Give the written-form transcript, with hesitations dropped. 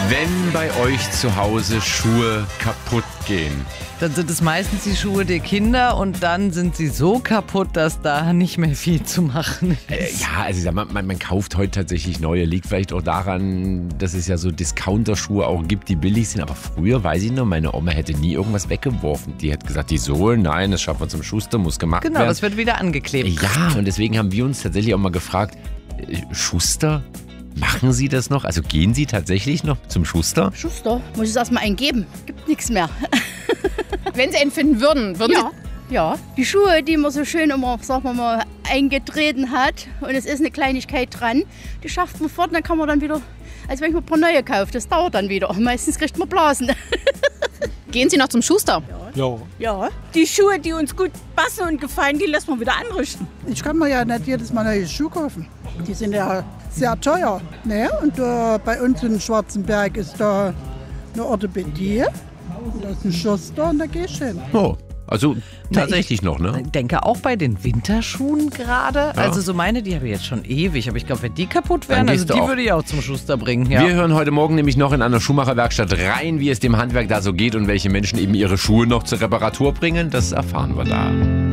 Wenn bei euch zu Hause Schuhe kaputt gehen, Dann sind es meistens die Schuhe der Kinder und dann sind sie so kaputt, dass da nicht mehr viel zu machen ist. ja, also ich sag mal, man kauft heute tatsächlich neue. Liegt vielleicht auch daran, dass es ja so Discounter-Schuhe auch gibt, die billig sind. Aber früher, weiß ich noch, meine Oma hätte nie irgendwas weggeworfen. Die hat gesagt, die Sohlen, nein, das schaffen wir zum Schuster, muss gemacht Genau, werden. das wird wieder angeklebt. Ja, und deswegen haben wir uns tatsächlich auch mal gefragt, Schuster, machen Sie das noch? Also gehen Sie tatsächlich noch zum Schuster? Schuster, muss ich es erstmal eingeben. Gibt nichts mehr. Wenn Sie einen finden würden, Ja, die Schuhe, die man so schön immer, sagen wir mal, eingetreten hat und es ist eine Kleinigkeit dran, die schafft man fort und dann kann man dann wieder, als wenn ich mir ein paar neue kaufe, das dauert dann wieder. Meistens kriegt man Blasen. Gehen Sie noch zum Schuster? Ja, die Schuhe, die uns gut passen und gefallen, die lassen wir wieder anrichten. Ich kann mir ja nicht jedes Mal neue Schuhe kaufen. Die sind ja sehr teuer. Ne? Und bei uns in Schwarzenberg ist da eine Orthopädie. Und da ist ein Schuster und da gehe ich hin. Oh, also tatsächlich noch, ne? Ich denke auch bei den Winterschuhen gerade. Ja. Also so meine, die habe ich jetzt schon ewig. Aber ich glaube, wenn die kaputt wären, Dann also gehst du die auch. würde ich auch zum Schuster bringen. Ja. Wir hören heute Morgen nämlich noch in einer Schuhmacherwerkstatt rein, wie es dem Handwerk da so geht und welche Menschen eben ihre Schuhe noch zur Reparatur bringen. Das erfahren wir da.